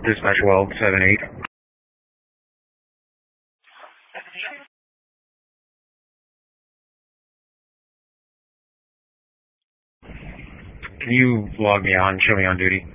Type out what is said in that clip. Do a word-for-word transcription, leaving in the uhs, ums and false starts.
Dispatch well, seven eight. Can you log me on, show me on duty?